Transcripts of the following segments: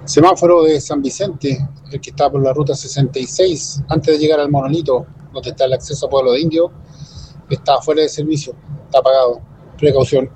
Semáforo de San Vicente, el que está por la ruta 66, antes de llegar al Monolito, donde está el acceso a Pueblo de Indio, está fuera de servicio, está apagado. Precaución.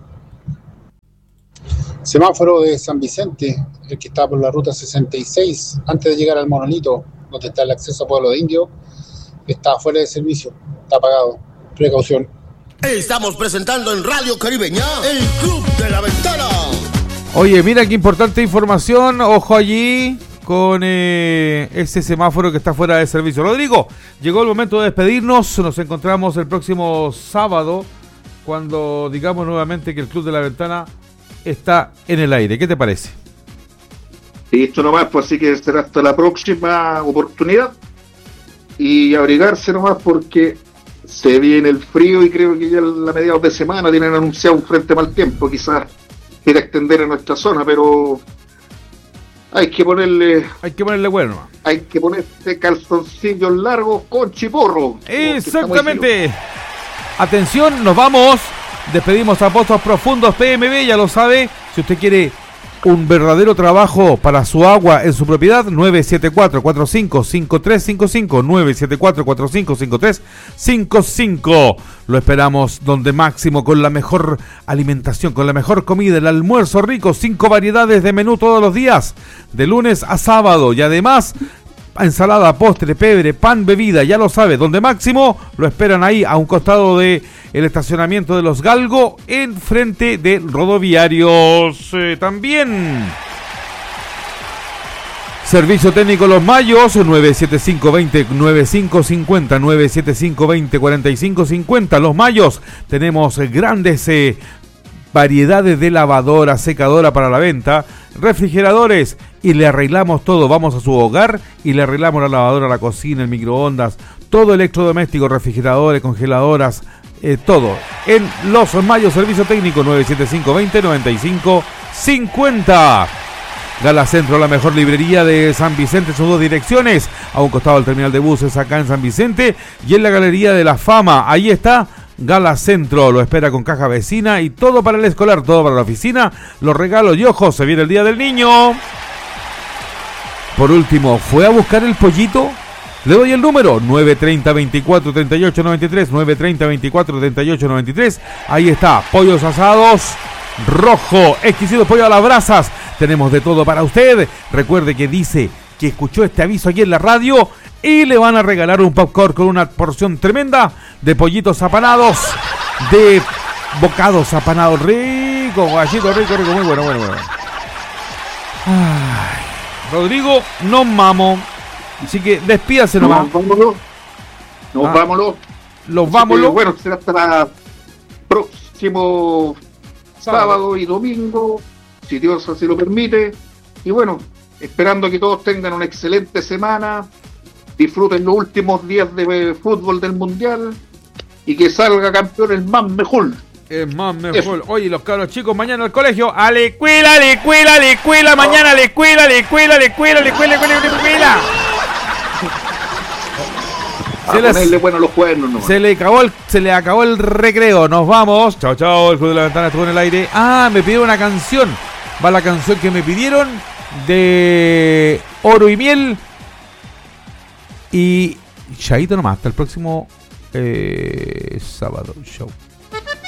Semáforo de San Vicente, el que está por la ruta 66, antes de llegar al Monolito, donde está el acceso a Pueblo de Indio, está fuera de servicio, está apagado. Precaución. Estamos presentando en Radio Caribeña el Club de la Ventana. Oye, mira qué importante información, ojo allí con ese semáforo que está fuera de servicio. Rodrigo, llegó el momento de despedirnos, nos encontramos el próximo sábado cuando digamos nuevamente que el Club de la Ventana está en el aire. ¿Qué te parece? Listo nomás, pues así que será hasta la próxima oportunidad y abrigarse nomás porque se viene el frío y creo que ya a mediados de semana tienen anunciado un frente mal tiempo, quizás quiera extender en nuestra zona, pero hay que ponerle bueno. Hay que ponerse calzoncillos largos con chiporro. Exactamente. Atención, nos vamos. Despedimos a Pozos Profundos PMB, ya lo sabe. Si usted quiere un verdadero trabajo para su agua en su propiedad, 974-455355, 974-455355. Lo esperamos donde máximo, con la mejor alimentación, con la mejor comida, el almuerzo rico, 5 variedades de menú todos los días, de lunes a sábado, y además ensalada, postre, pebre, pan, bebida, ya lo sabe, donde máximo lo esperan ahí a un costado de el estacionamiento de Los Galgo, en frente de Rodoviarios. También servicio técnico Los Mayos, 975-20-9550, 975-20-4550. Los Mayos, tenemos grandes variedades de lavadora, secadora para la venta, refrigeradores, y le arreglamos todo. Vamos a su hogar y le arreglamos la lavadora, la cocina, el microondas, todo electrodoméstico, refrigeradores, congeladoras, todo. En Los Mayos, servicio técnico 975-20-9550. Gala Centro, la mejor librería de San Vicente, sus 2 direcciones, a un costado del terminal de buses acá en San Vicente y en la Galería de la Fama. Ahí está Gala Centro, lo espera con caja vecina y todo para el escolar, todo para la oficina, los regalos. Y ojo, se viene el Día del Niño. Por último, ¿fue a buscar el pollito? Le doy el número, 930-24-38-93, 930-24-38-93. Ahí está, pollos asados, rojo, exquisito pollo a las brasas. Tenemos de todo para usted. Recuerde que dice que escuchó este aviso aquí en la radio y le van a regalar un popcorn con una porción tremenda de pollitos apanados, de bocados apanados, rico, gallito, rico, muy bueno. Ay, Rodrigo, nos vamos. Así que despídase nomás. Vámonos. Bueno, será hasta el próximo sábado y domingo, si Dios así lo permite. Y bueno, esperando que todos tengan una excelente semana, disfruten los últimos días de fútbol del Mundial y que salga campeón el más mejor. Eso. Oye, los cabros chicos, mañana al colegio, a la escuela, mañana a la escuela. Se le acabó el recreo. Nos vamos. Chao. El Club de la Ventana estuvo en el aire. Me pidieron una canción. Va la canción que me pidieron de Oro y Miel. Y chaito nomás. Hasta el próximo sábado. Show.